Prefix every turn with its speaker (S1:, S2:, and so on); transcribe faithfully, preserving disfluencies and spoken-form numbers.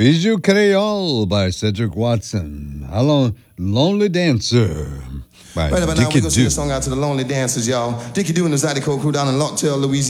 S1: Bijou Creole by Cedric Watson. How long? Lonely Dancer by
S2: Right about now, we're
S1: Dickie
S2: going to sing
S1: Doo.
S2: a song out to the lonely dancers, y'all. Dickie Doo and the Zydeco crew down in Locktail, Louisiana.